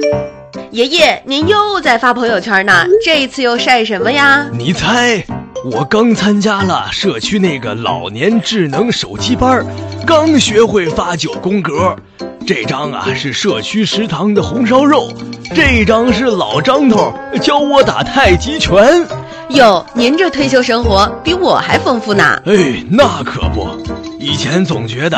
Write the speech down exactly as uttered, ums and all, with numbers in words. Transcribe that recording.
爷爷，您又在发朋友圈呢，这一次又晒什么呀？ 你猜，我刚参加了社区那个老年智能手机班，刚学会发九宫格。这张啊是社区食堂的红烧肉，这张是老张头教我打太极拳。 哟，您这退休生活比我还丰富呢。 哎，那可不，以前总觉得